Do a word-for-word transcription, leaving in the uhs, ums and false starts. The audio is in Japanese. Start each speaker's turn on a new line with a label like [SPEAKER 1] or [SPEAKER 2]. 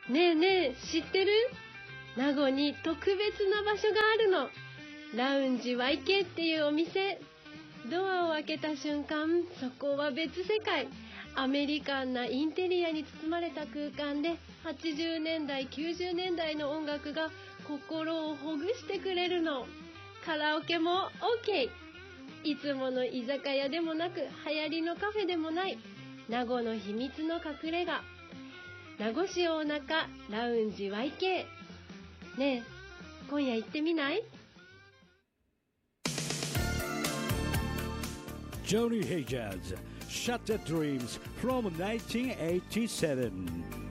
[SPEAKER 1] ねえねえ、知ってる？名護に特別な場所があるの。ラウンジ ワイケー っていうお店。ドアを開けた瞬間、そこは別世界。アメリカンなインテリアに包まれた空間で、はちじゅうねんだい、きゅうじゅうねんだいの音楽が心をほぐしてくれるの。カラオケも OK。いつもの居酒屋でもなく、流行りのカフェでもない、名護の秘密の隠れ家。名護市大中ラウンジ ワイケー。ねえ、今夜行ってみない？
[SPEAKER 2] Johnny Hages, Shattered Dreams from nineteen eighty-seven.